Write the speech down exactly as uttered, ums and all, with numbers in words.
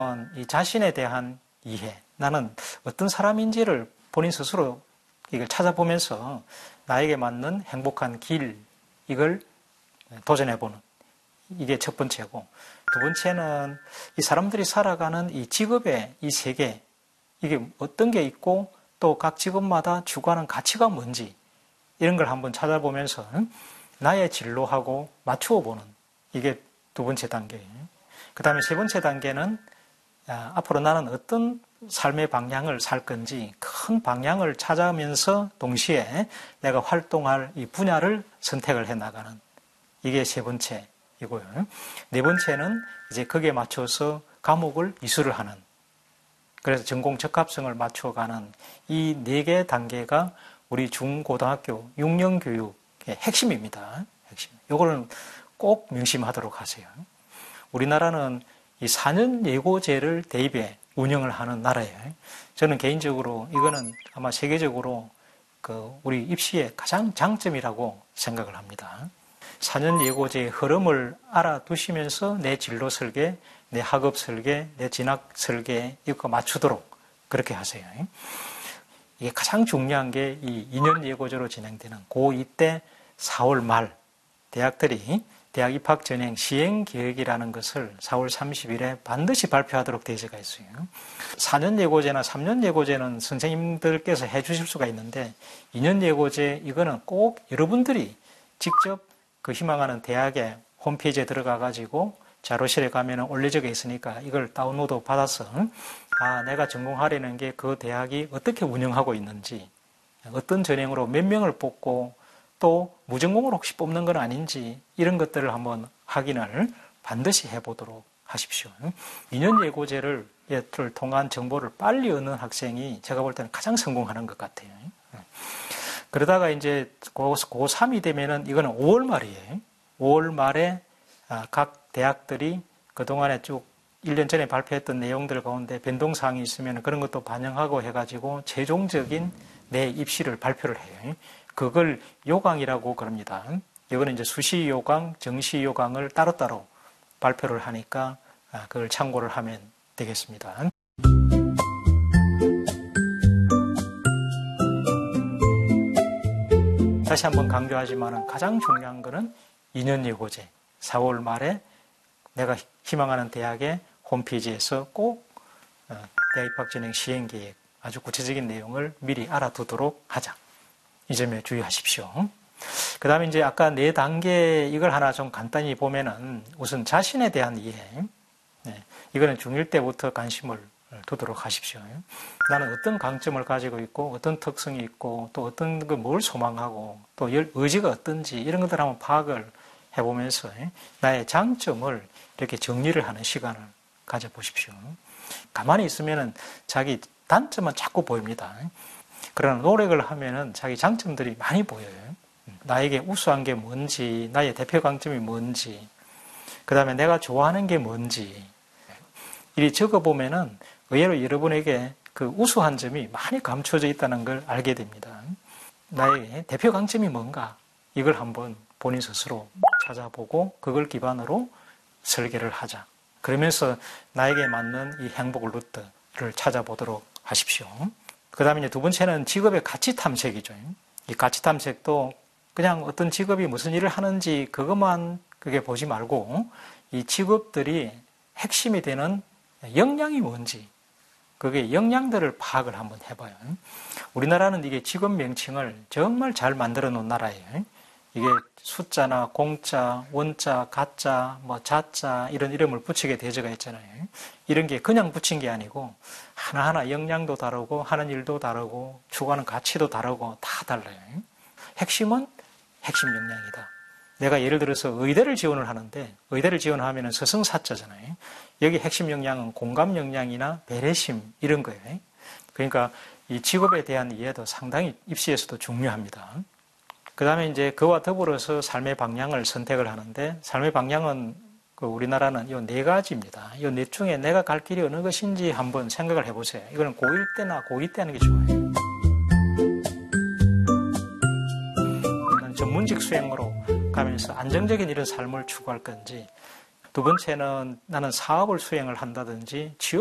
이 자신에 대한 이해, 나는 어떤 사람인지를 본인 스스로 이걸 찾아보면서 나에게 맞는 행복한 길, 이걸 도전해보는, 이게 첫 번째고, 두 번째는 이 사람들이 살아가는 이 직업의 이 세계, 이게 어떤 게 있고 또 각 직업마다 추구하는 가치가 뭔지 이런 걸 한번 찾아보면서 나의 진로하고 맞추어 보는, 이게 두 번째 단계예요. 그 다음에 세 번째 단계는 아, 앞으로 나는 어떤 삶의 방향을 살 건지 큰 방향을 찾아가면서 동시에 내가 활동할 이 분야를 선택을 해 나가는, 이게 세 번째이고요. 네 번째는 이제 거기에 맞춰서 과목을 이수를 하는, 그래서 전공 적합성을 맞춰가는 이 네 개 단계가 우리 중고등학교 육 년 교육의 핵심입니다. 핵심. 이거는 꼭 명심하도록 하세요. 우리나라는 이 사 년 예고제를 대입해 운영을 하는 나라예요. 저는 개인적으로 이거는 아마 세계적으로 그 우리 입시의 가장 장점이라고 생각을 합니다. 사 년 예고제의 흐름을 알아두시면서 내 진로 설계, 내 학업 설계, 내 진학 설계 이거 맞추도록 그렇게 하세요. 이게 가장 중요한 게 이 이 년 예고제로 진행되는 고이 때 사월 말 대학들이 대학 입학 전형 시행 계획이라는 것을 사월 삼십일에 반드시 발표하도록 되어가 있어요. 사 년 예고제나 삼 년 예고제는 선생님들께서 해 주실 수가 있는데 이 년 예고제 이거는 꼭 여러분들이 직접 그 희망하는 대학의 홈페이지에 들어가 가지고 자료실에 가면 올려져 있으니까 이걸 다운로드 받아서 아, 내가 전공하려는 게 그 대학이 어떻게 운영하고 있는지, 어떤 전형으로 몇 명을 뽑고 또 무전공으로 혹시 뽑는 건 아닌지 이런 것들을 한번 확인을 반드시 해보도록 하십시오. 이 년 예고제를 통한 정보를 빨리 얻는 학생이 제가 볼 때는 가장 성공하는 것 같아요. 그러다가 이제 고삼이 되면은 이거는 오월 말이에요. 오월 말에 각 대학들이 그동안에 쭉 일 년 전에 발표했던 내용들 가운데 변동사항이 있으면 그런 것도 반영하고 해가지고 최종적인 내 입시를 발표를 해요. 그걸 요강이라고 그럽니다. 이거는 이제 수시 요강, 정시 요강을 따로따로 발표를 하니까 그걸 참고를 하면 되겠습니다. 다시 한번 강조하지만 가장 중요한 것은 이 년 예고제, 사월 말에 내가 희망하는 대학의 홈페이지에서 꼭 대학 입학 진행 시행 계획, 아주 구체적인 내용을 미리 알아두도록 하자. 이 점에 주의하십시오. 그 다음에 이제 아까 네 단계 이걸 하나 좀 간단히 보면은 우선 자신에 대한 이해. 네, 이거는 중일 때부터 관심을 두도록 하십시오. 나는 어떤 강점을 가지고 있고 어떤 특성이 있고 또 어떤 걸 뭘 소망하고 또 의지가 어떤지 이런 것들 한번 파악을 해보면서 나의 장점을 이렇게 정리를 하는 시간을 가져보십시오. 가만히 있으면은 자기 단점은 자꾸 보입니다. 그러나 노력을 하면은 자기 장점들이 많이 보여요. 나에게 우수한 게 뭔지, 나의 대표 강점이 뭔지, 그 다음에 내가 좋아하는 게 뭔지, 이리 적어보면은 의외로 여러분에게 그 우수한 점이 많이 감춰져 있다는 걸 알게 됩니다. 나의 대표 강점이 뭔가, 이걸 한번 본인 스스로 찾아보고 그걸 기반으로 설계를 하자. 그러면서 나에게 맞는 이 행복 루트를 찾아보도록 하십시오. 그 다음에 이제 두 번째는 직업의 가치 탐색이죠. 이 가치 탐색도 그냥 어떤 직업이 무슨 일을 하는지 그것만 그게 보지 말고 이 직업들이 핵심이 되는 역량이 뭔지 그게 역량들을 파악을 한번 해봐요. 우리나라는 이게 직업 명칭을 정말 잘 만들어 놓은 나라예요. 이게 숫자나 공자, 원자, 가자, 뭐 자자 이런 이름을 붙이게 되어가 있잖아요. 이런 게 그냥 붙인 게 아니고 하나하나 역량도 다르고 하는 일도 다르고 추구하는 가치도 다르고 다 달라요. 핵심은 핵심 역량이다. 내가 예를 들어서 의대를 지원을 하는데 의대를 지원하면 서성사자잖아요. 여기 핵심 역량은 공감 역량이나 배려심 이런 거예요. 그러니까 이 직업에 대한 이해도 상당히 입시에서도 중요합니다. 그 다음에 이제 그와 더불어서 삶의 방향을 선택을 하는데 삶의 방향은 그 우리나라는 이 네 가지입니다. 이 넷 중에 내가 갈 길이 어느 것인지 한번 생각을 해보세요. 이거는 고일 때나 고이 때 하는 게 좋아요. 전문직 수행으로 가면서 안정적인 이런 삶을 추구할 건지 두 번째는 나는 사업을 수행을 한다든지 취업